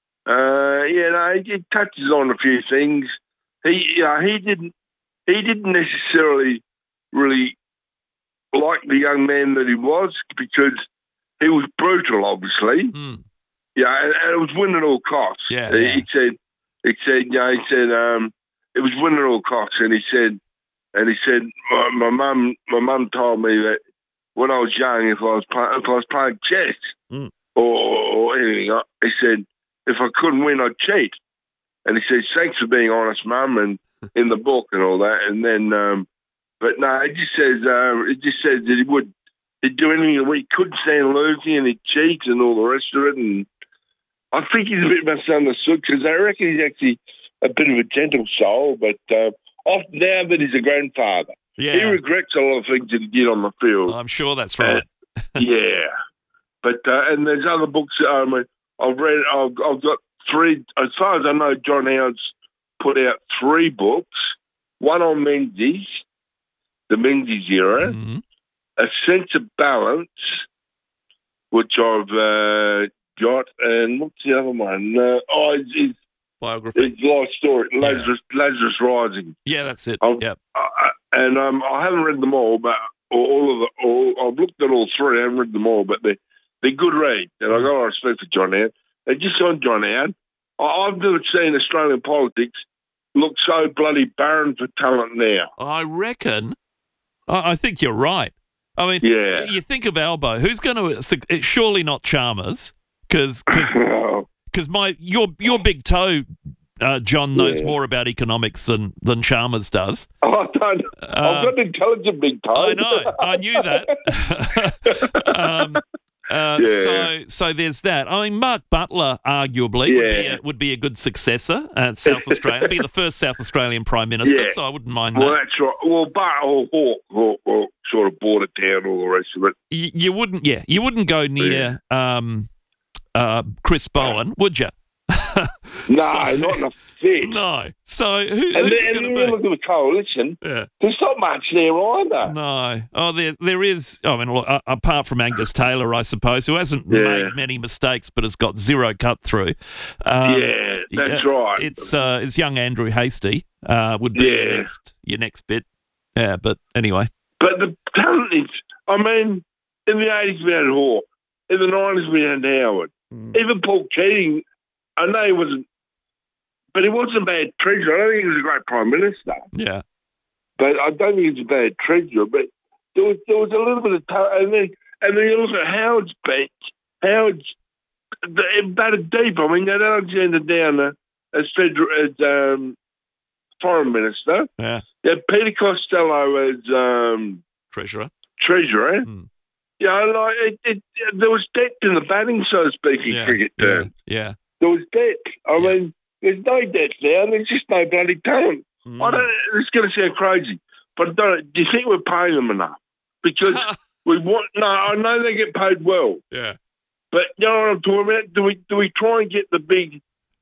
It touches on a few things. He didn't necessarily really like the young man that he was because he was brutal, obviously.
Mm.
Yeah, and it was win at all costs.
Yeah.
He said, it was win at all costs, and he said, my mum told me that when I was young, if I was playing chess or anything, he said if I couldn't win, I'd cheat. And he said, thanks for being honest, Mum, and in the book and all that. And then, but no, it just says that he'd do anything. He couldn't stand losing, and he'd cheat and all the rest of it. And I think he's a bit misunderstood because I reckon he's actually a bit of a gentle soul. But often now that he's a grandfather, he regrets a lot of things that he did on the field.
I'm sure that's right.
Yeah, but and there's other books. I've read. I've got 3. As far as I know, John Howard's put out 3 books. One on Menzies, the Menzies era.
Mm-hmm.
a sense of balance, which I've got, and what's the other one? His
biography.
His life story, Lazarus Rising.
Yeah, that's it. Yep.
And I haven't read them all, but I've looked at all three. I haven't read them all, but they're good reads. And I've got a lot of respect for John Howard. And just on John Howard, I've never seen Australian politics look so bloody barren for talent now.
I reckon. I think you're right. I mean, you think of Albo. Who's going to? It's surely not Chalmers, because your big toe, John, knows more about economics than Chalmers does.
I don't. I've got an intelligent big toe.
I know. I knew that. So there's that. I mean, Mark Butler arguably would be a good successor at South Australia. Be the first South Australian Prime Minister, so I wouldn't mind that.
Well, that's right. Well, Hawke sort of bought it down, all the rest of it.
You wouldn't, you wouldn't go near Chris Bowen, would you?
No, not in a fit.
No. So who's
and
it going to be?
Look at the coalition.
Yeah.
There's not much there either.
No. Oh, there is. I mean, look, apart from Angus Taylor, I suppose, who hasn't made many mistakes but has got zero cut through.
That's right.
It's young Andrew Hastie would be your next bit. Yeah, but anyway.
But the talent is, I mean, in the 80s we had Hawke. In the 90s we had Howard. Even Paul Keating, I know he wasn't, but he wasn't a bad treasurer. I don't think he was a great Prime Minister.
Yeah.
But I don't think he was a bad treasurer. But there was a little bit of talent. And then you look at Howard's bench. Howard's batted deep. I mean, they had Alexander Downer as Foreign Minister.
Yeah.
You had Peter Costello as
Treasurer.
You know, there was depth in the batting, so to speak, in cricket terms.
Yeah.
There was depth. I mean, there's no depth now. There's just no bloody talent. I don't. It's going to sound crazy, but do you think we're paying them enough? Because we want. No, I know they get paid well.
Yeah.
But you know what I'm talking about? Do we try and get the big?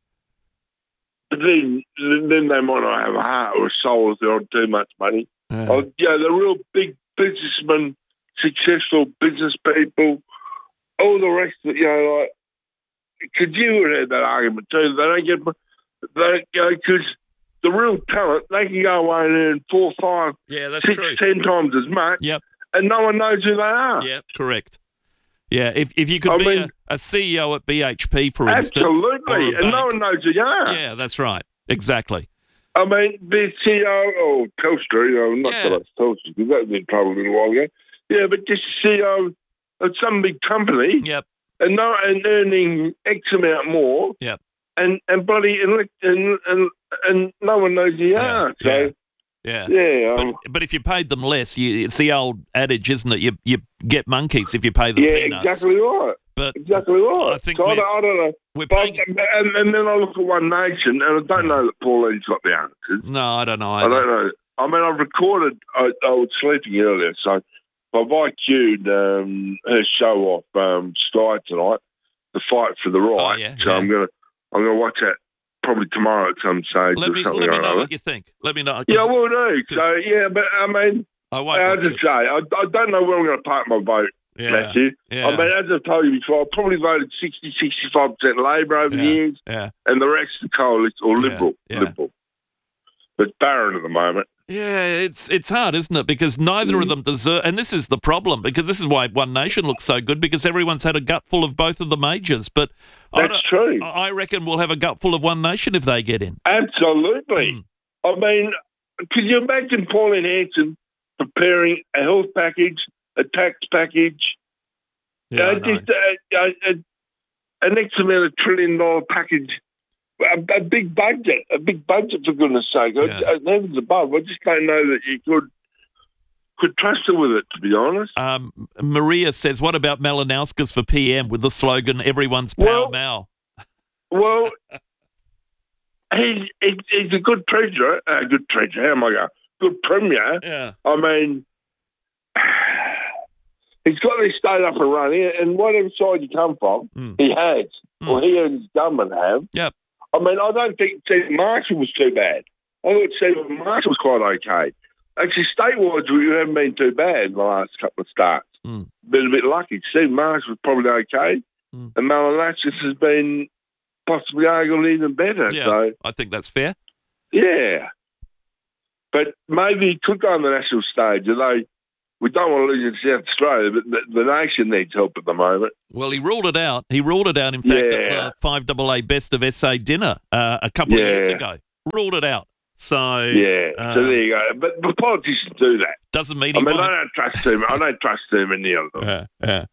Then they might not have a heart or a soul if they're on too much money. The real big businessmen, successful business people, all the rest of it, like, because you would have that argument too. They don't get, because the real talent, they can go away and earn 4, 5, 6, 10 times as much.
Yep.
And no one knows who they are.
Yeah, correct. Yeah, if you could be a CEO at BHP, for instance.
Absolutely, and no one knows who you are.
Yeah, that's right. Exactly.
I mean, be CEO or Telstra, not that it's Telstra, because that was in trouble a little while ago. Yeah, but just CEO of some big company.
Yep.
And earning X amount more.
Yep.
And bloody and no one knows who you are. So
but if you paid them less, it's the old adage, isn't it? You get monkeys if you pay them peanuts.
Exactly right.
But
exactly right.
I think
so I don't know.
We're paying...
and then I look at One Nation, and I don't know that Pauline's got the answers.
No, I don't know either.
I don't know. I mean, I've recorded. I was sleeping earlier, so I've IQ'd her show off Sky tonight, The Fight for the Right. So I'm gonna watch that probably tomorrow at some stage.
Let me know what you think. Let me know.
Yeah, I will do. So but I mean,
I won't
as I say, I don't know where I'm going to park my vote, Matthew.
Yeah.
I mean, as I've told you before, I probably voted 60-65% Labor over the years, and the rest the coalition or Liberal. But barren at the moment.
Yeah, it's hard, isn't it? Because neither of them deserve, and this is the problem, because this is why One Nation looks so good, because everyone's had a gutful of both of the majors. But
that's true.
I reckon we'll have a gutful of One Nation if they get in.
Absolutely. I mean, could you imagine Pauline Hanson preparing a health package, a tax package, an X amount of $1 trillion package? A big budget for goodness sake. Heavens above, I just don't know that you could trust her with it, to be honest.
Maria says, what about Malinauskas for PM with the slogan, everyone's Pal Mal?
Well, he's a good treasurer. How am I going? Good premier.
Yeah.
I mean, he's got this state up and running, and whatever side you come from, he has, or he and his government have.
Yep.
I mean, I don't think Stephen Marshall was too bad. I thought Stephen Marshall was quite okay. Actually, state-wise, we haven't been too bad in the last couple of starts. Been a bit lucky. Steve Marsh was probably okay, and Malinachis has been possibly arguably even better.
Yeah,
So,
I think that's fair.
yeah. But maybe he could go on the national stage, although we don't want to lose in South Australia, but the nation needs help at the moment.
Well, he ruled it out. He ruled it out, in fact, at the 5AA Best of SA dinner a couple of years ago. Ruled it out. So
so there you go. But the politicians do that.
Doesn't mean
I don't trust too. I don't trust too many of them.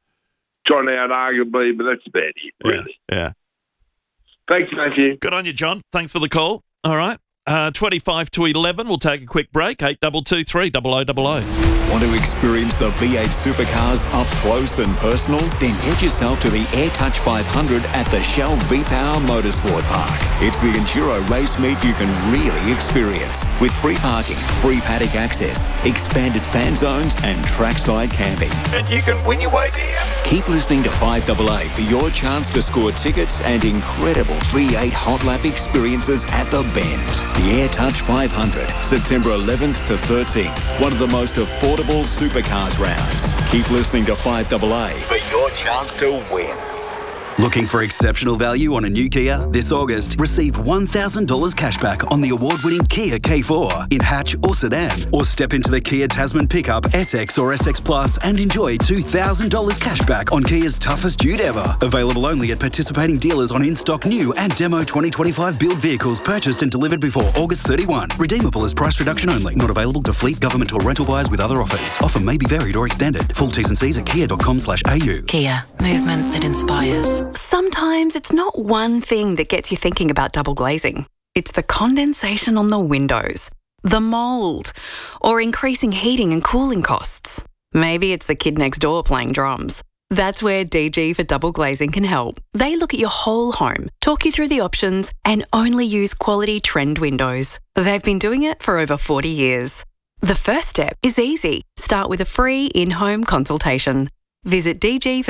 John out arguably, but that's about it, really.
Yeah.
Thanks, Matthew.
Good on you, John. Thanks for the call. All right. 25 to 11. We'll take a quick break. 8223 0000.
Want to experience the V8 supercars up close and personal? Then head yourself to the AirTouch 500 at the Shell V-Power Motorsport Park. It's the enduro race meet you can really experience, with free parking, free paddock access, expanded fan zones and trackside camping. And you can win your way there. Keep listening to 5AA for your chance to score tickets and incredible V8 hot lap experiences at the Bend. The AirTouch 500, September 11th to 13th. One of the most affordable supercars rounds. Keep listening to 5AA for your chance to win.
Looking for exceptional value on a new Kia? This August, receive $1,000 cashback on the award-winning Kia K4 in hatch or sedan. Or step into the Kia Tasman pickup, SX or SX Plus and enjoy $2,000 cashback on Kia's toughest dude ever. Available only at participating dealers on in-stock new and demo 2025 build vehicles purchased and delivered before August 31. Redeemable as price reduction only. Not available to fleet, government or rental buyers with other offers. Offer may be varied or extended. Full T's and C's at kia.com/au.
Kia, movement that inspires.
Sometimes it's not one thing that gets you thinking about double glazing. It's the condensation on the windows, the mould, or increasing heating and cooling costs. Maybe it's the kid next door playing drums. That's where DG for Double Glazing can help. They look at your whole home, talk you through the options, and only use quality trend windows. They've been doing it for over 40 years. The first step is easy. Start with a free in-home consultation. Visit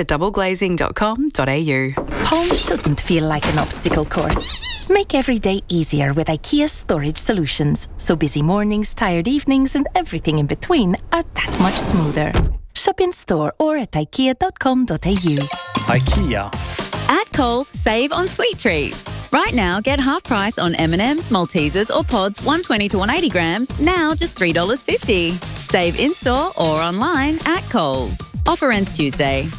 dgfordoubleglazing.com.au.
Home shouldn't feel like an obstacle course. Make every day easier with IKEA storage solutions, so busy mornings, tired evenings, and everything in between are that much smoother. Shop in store or at ikea.com.au.
IKEA.
At Coles, save on sweet treats. Right now, get half price on M&M's, Maltesers or Pods 120 to 180 grams, now just $3.50. Save in-store or online at Coles. Offer ends Tuesday.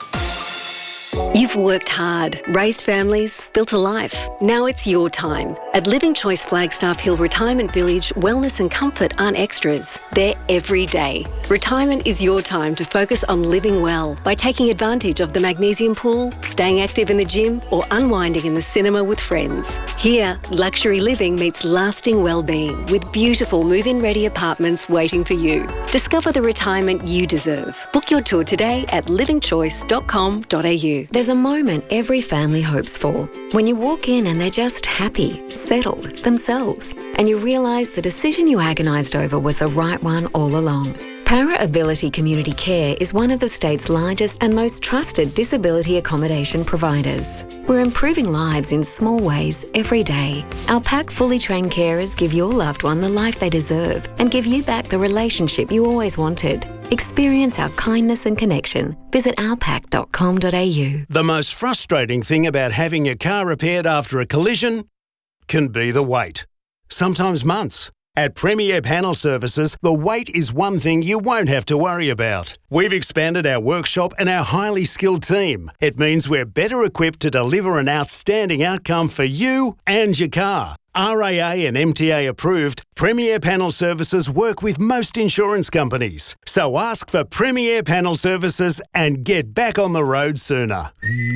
You've worked hard, raised families, built a life. Now it's your time. At Living Choice Flagstaff Hill Retirement Village, wellness and comfort aren't extras. They're every day. Retirement is your time to focus on living well by taking advantage of the magnesium pool, staying active in the gym, or unwinding in the cinema with friends. Here, luxury living meets lasting well-being with beautiful move-in ready apartments waiting for you. Discover the retirement you deserve. Book your tour today at livingchoice.com.au. There's a moment every family hopes for. When you walk in and they're just happy, settled, themselves, and you realise the decision you agonised over was the right one all along. Para Ability Community Care is one of the state's largest and most trusted disability accommodation providers. We're improving lives in small ways every day. Our PAC fully trained carers give your loved one the life they deserve and give you back the relationship you always wanted. Experience our kindness and connection. Visit ourpac.com.au.
The most frustrating thing about having your car repaired after a collision can be the wait. Sometimes months. At Premier Panel Services, the wait is one thing you won't have to worry about. We've expanded our workshop and our highly skilled team. It means we're better equipped to deliver an outstanding outcome for you and your car. RAA and MTA approved, Premier Panel Services work with most insurance companies. So ask for Premier Panel Services and get back on the road sooner.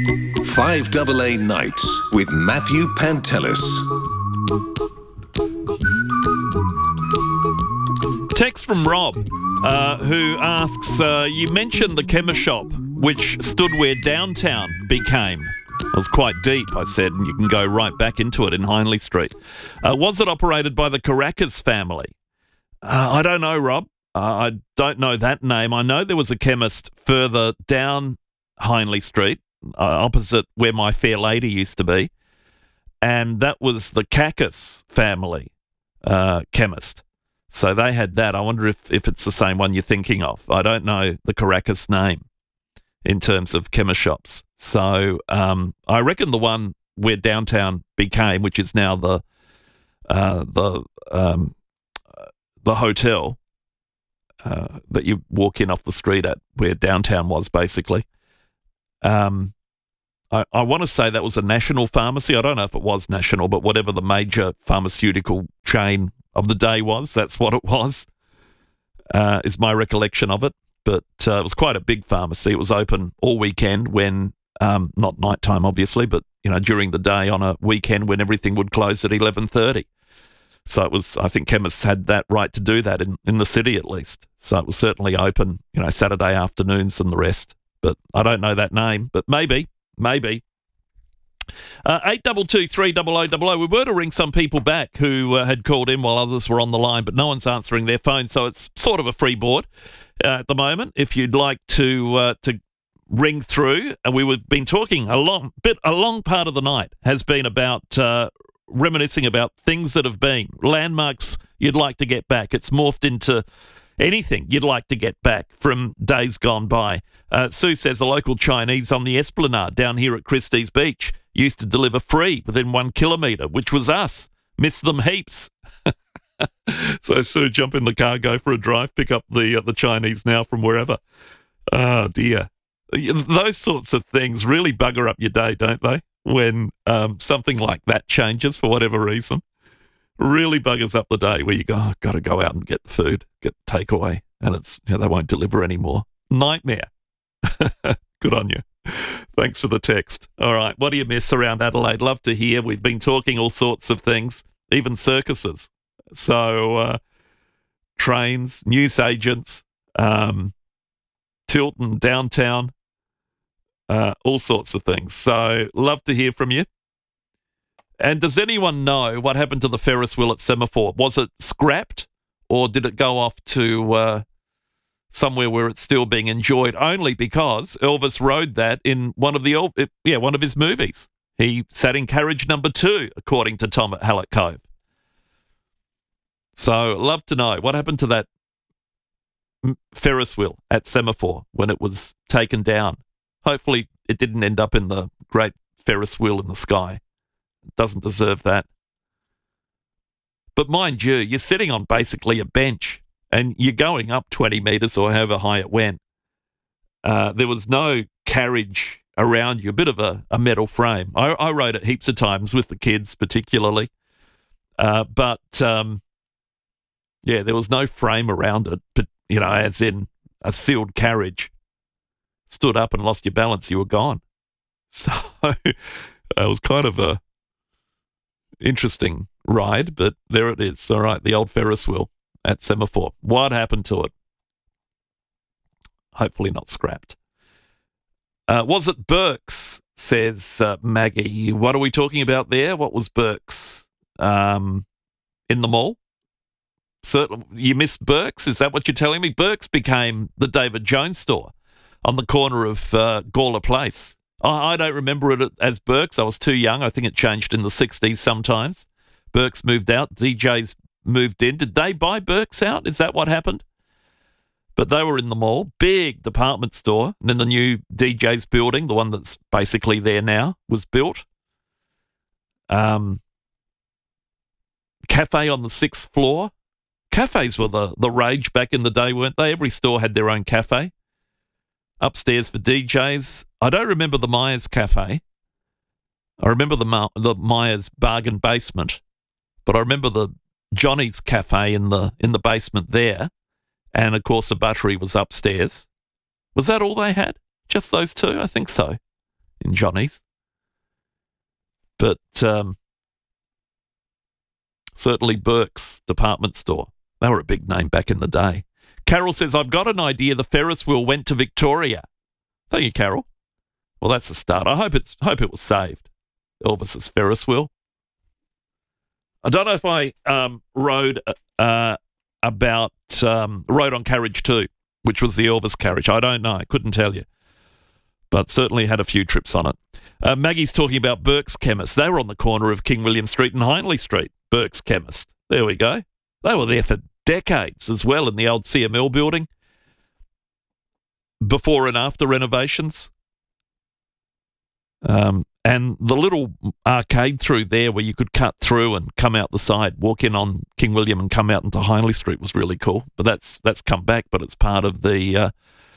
5AA Nights with Matthew Pantelis.
Text from Rob, who asks, you mentioned the chemist shop, which stood where downtown became. It was quite deep, I said, and you can go right back into it in Hindley Street. Was it operated by the Caracas family? I don't know, Rob. I don't know that name. I know there was a chemist further down Hindley Street, opposite where My Fair Lady used to be, and that was the Cacus family chemist. So they had that. I wonder if it's the same one you're thinking of. I don't know the Caracas name in terms of chemist shops. So I reckon the one where downtown became, which is now the hotel that you walk in off the street at, where downtown was basically. I want to say that was a national pharmacy. I don't know if it was national, but whatever the major pharmaceutical chain of the day was, that's what it was, is my recollection of it. But it was quite a big pharmacy. It was open all weekend when, not nighttime obviously, but during the day on a weekend when everything would close at 11:30. So it was, I think chemists had that right to do that in the city at least. So it was certainly open, Saturday afternoons and the rest. But I don't know that name, but maybe. 822 300 We were to ring some people back who had called in while others were on the line, but no one's answering their phone, so it's sort of a free board at the moment. If you'd like to ring through, and we've been talking a long part of the night has been about reminiscing about things that have been, landmarks you'd like to get back. It's morphed into anything you'd like to get back from days gone by. Sue says a local Chinese on the Esplanade down here at Christie's Beach used to deliver free within 1 kilometre, which was us. Miss them heaps. So Sue, jump in the car, go for a drive, pick up the Chinese now from wherever. Oh dear. Those sorts of things really bugger up your day, don't they? When something like that changes for whatever reason. Really buggers up the day where you go, I've got to go out and get the food, get the takeaway, and it's they won't deliver anymore. Nightmare. Good on you. Thanks for the text. All right, what do you miss around Adelaide? Love to hear. We've been talking all sorts of things, even circuses. So trains, news agents, Tilton, downtown, all sorts of things. So love to hear from you. And does anyone know what happened to the Ferris wheel at Semaphore? Was it scrapped, or did it go off to somewhere where it's still being enjoyed? Only because Elvis rode that in one of his movies. He sat in carriage number 2, according to Tom at Hallett Cove. So love to know what happened to that Ferris wheel at Semaphore when it was taken down. Hopefully it didn't end up in the great Ferris wheel in the sky. Doesn't deserve that. But mind you, you're sitting on basically a bench and you're going up 20 metres or however high it went. There was no carriage around you, a bit of a metal frame. I rode it heaps of times with the kids particularly. But there was no frame around it, but, as in a sealed carriage. Stood up and lost your balance, you were gone. So it was kind of a interesting ride, but there it is. All right, the old Ferris wheel at Semaphore. What happened to it? Hopefully not scrapped. Was it Burke's, says Maggie. What are we talking about there? What was Burke's? In the mall? Certainly, you missed Burke's? Is that what you're telling me? Burke's became the David Jones store on the corner of Gawler Place. I don't remember it as Burke's. I was too young. I think it changed in the 60s sometimes. Burke's moved out. DJs moved in. Did they buy Burke's out? Is that what happened? But they were in the mall. Big department store. And then the new DJ's building, the one that's basically there now, was built. Cafe on the 6th floor. Cafes were the rage back in the day, weren't they? Every store had their own cafe. Upstairs for DJs. I don't remember the Myers Cafe. I remember the Myers bargain basement, but I remember the Johnny's Cafe in the basement there, and of course the Buttery was upstairs. Was that all they had? Just those two? I think so, in Johnny's. But certainly Burke's department store. They were a big name back in the day. Carol says, I've got an idea the Ferris wheel went to Victoria. Thank you, Carol. Well, that's a start. I hope it was saved. Elvis's Ferris wheel. I don't know if I rode on carriage 2, which was the Elvis carriage. I don't know. I couldn't tell you. But certainly had a few trips on it. Maggie's talking about Burke's Chemist. They were on the corner of King William Street and Hindley Street. Burke's Chemist. There we go. They were there for decades as well in the old CML building, before and after renovations. And the little arcade through there where you could cut through and come out the side, walk in on King William and come out into Hindley Street was really cool. But that's come back, but it's part of the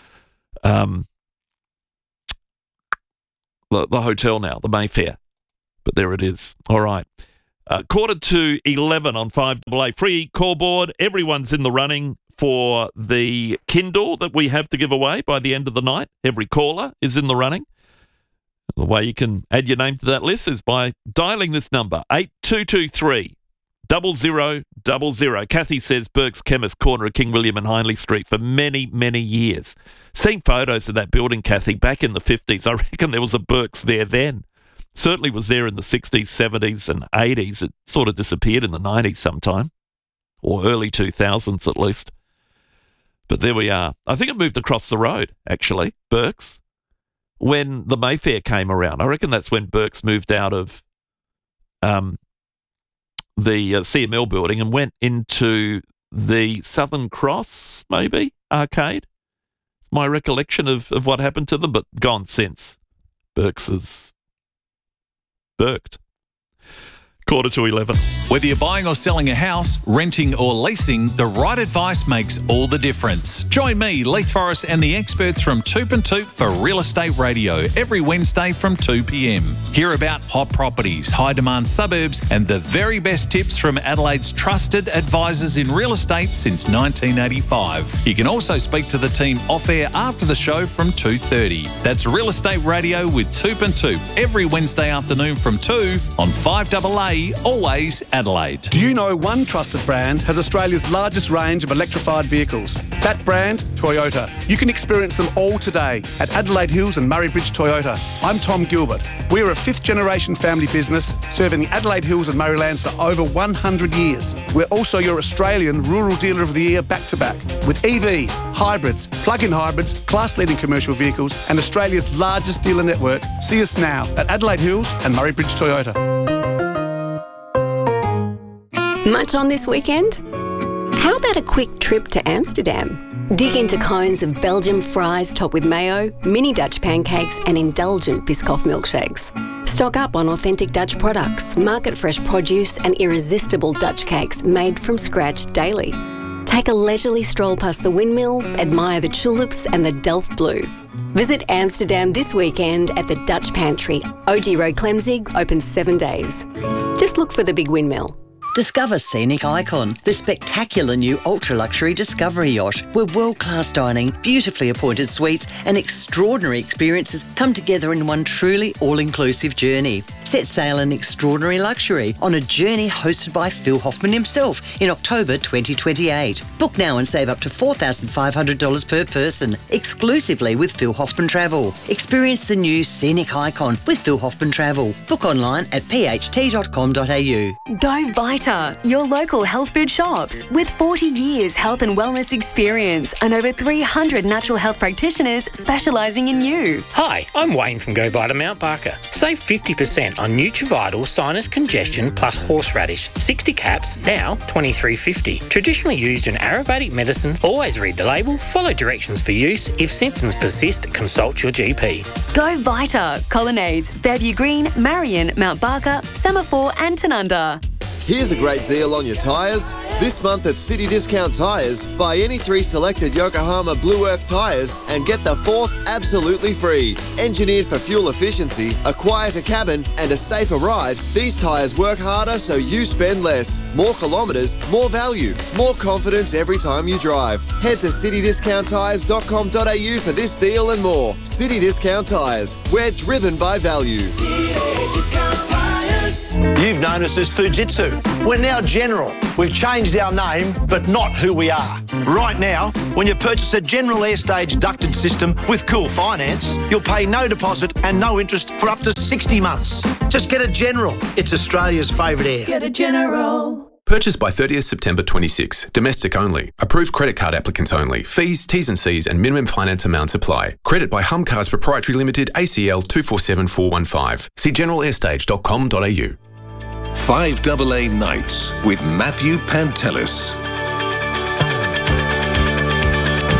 hotel now, the Mayfair. But there it is. All right. 11:45 on 5AA. Free call board. Everyone's in the running for the Kindle that we have to give away by the end of the night. Every caller is in the running. The way you can add your name to that list is by dialing this number, 8223 0000. Kathy says Burke's Chemist, corner of King William and Hindley Street for many, many years. Seen photos of that building, Kathy, back in the 50s. I reckon there was a Burke's there then. Certainly was there in the 60s, 70s and 80s. It sort of disappeared in the 90s sometime, or early 2000s at least. But there we are. I think it moved across the road, actually, Burke's, when the Mayfair came around. I reckon that's when Burke's moved out of the CML building and went into the Southern Cross, maybe, arcade. My recollection of what happened to them, but gone since. Burke's is Burked. 11:15.
Whether you're buying or selling a house, renting or leasing, the right advice makes all the difference. Join me, Leith Forrest, and the experts from Toop and Toop for Real Estate Radio every Wednesday from 2 p.m. Hear about hot properties, high-demand suburbs, and the very best tips from Adelaide's trusted advisors in real estate since 1985. You can also speak to the team off-air after the show from 2:30. That's Real Estate Radio with Toop and Toop every Wednesday afternoon from 2 on 5AA. Always Adelaide.
Do you know one trusted brand has Australia's largest range of electrified vehicles? That brand, Toyota. You can experience them all today at Adelaide Hills and Murray Bridge Toyota. I'm Tom Gilbert. We're a fifth-generation family business serving the Adelaide Hills and Murraylands for over 100 years. We're also your Australian Rural Dealer of the Year back-to-back with EVs, hybrids, plug-in hybrids, class-leading commercial vehicles and Australia's largest dealer network. See us now at Adelaide Hills and Murray Bridge Toyota.
Much on this weekend? How about a quick trip to Amsterdam? Dig into cones of Belgian fries topped with mayo, mini Dutch pancakes and indulgent Biscoff milkshakes. Stock up on authentic Dutch products, market-fresh produce and irresistible Dutch cakes made from scratch daily. Take a leisurely stroll past the windmill, admire the tulips and the Delft Blue. Visit Amsterdam this weekend at the Dutch Pantry. OG Road Clemzig, open 7 days. Just look for the big windmill.
Discover Scenic Icon, the spectacular new ultra-luxury Discovery yacht, where world-class dining, beautifully appointed suites and extraordinary experiences come together in one truly all-inclusive journey. Set sail in extraordinary luxury on a journey hosted by Phil Hoffman himself in October 2028. Book now and save up to $4,500 per person, exclusively with Phil Hoffman Travel. Experience the new Scenic Icon with Phil Hoffman Travel. Book online at pht.com.au.
Go Vita, your local health food shops. With 40 years health and wellness experience and over 300 natural health practitioners specialising in you.
Hi, I'm Wayne from Go Vita Mount Barker. Save 50% on Nutrivital Sinus Congestion plus Horseradish. 60 caps, now $23.50. Traditionally used in Ayurvedic medicine. Always read the label, follow directions for use. If symptoms persist, consult your GP.
Go Vita, Colonnades, Fairview Green, Marion, Mount Barker, Semaphore and Tanunda.
Here's a great deal on your tyres. This month at City Discount Tyres, buy any 3 selected Yokohama Blue Earth tyres and get the 4th absolutely free. Engineered for fuel efficiency, a quieter cabin and a safer ride, these tyres work harder so you spend less. More kilometres, more value, more confidence every time you drive. Head to citydiscounttyres.com.au for this deal and more. City Discount Tyres, we're driven by value.
City Discount Tyres.
You've known us as Fujitsu. We're now General. We've changed our name, but not who we are. Right now, when you purchase a General Airstage ducted system with Cool Finance, you'll pay no deposit and no interest for up to 60 months. Just get a General. It's Australia's favourite air.
Get a General.
Purchased by 30th September 26. Domestic only. Approved credit card applicants only. Fees, T's and C's and minimum finance amounts apply. Credit by Humcars Proprietary Limited, ACL 247415. See generalairstage.com.au.
5AA Nights with Matthew Pantelis.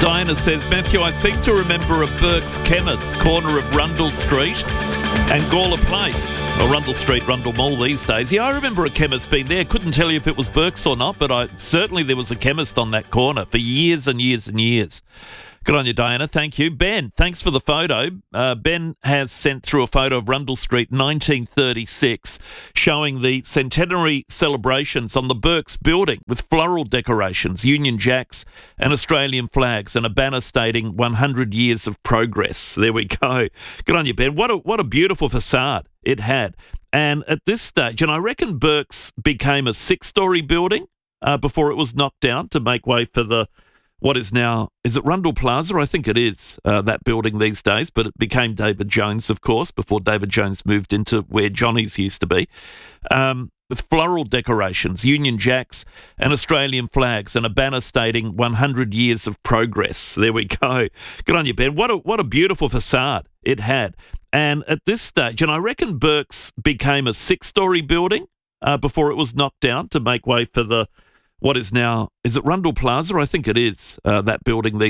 Diana says, Matthew, I seem to remember a Burke's Chemist, corner of Rundle Street and Gawler Place, or Rundle Street, Rundle Mall these days. Yeah, I remember a chemist being there. Couldn't tell you if it was Burke's or not, but certainly there was a chemist on that corner for years and years and years. Good on you, Diana. Thank you. Ben, thanks for the photo. Ben has sent through a photo of Rundle Street 1936 showing the centenary celebrations on the Burke's building with floral decorations, Union Jacks and Australian flags and a banner stating 100 years of progress. There we go. Good on you, Ben. What a beautiful facade it had. And at this stage, and I reckon Burke's became a 6-storey building before it was knocked down to make way for what is now, is it Rundle Plaza? I think it is, that building these days, but it became David Jones, of course, before David Jones moved into where Johnny's used to be, with floral decorations, Union Jacks and Australian flags and a banner stating 100 years of progress. There we go. Good on you, Ben. What a beautiful facade it had. And at this stage, and I reckon Burke's became a 6-storey building before it was knocked down to make way for what is now, is it Rundle Plaza? I think it is, that building these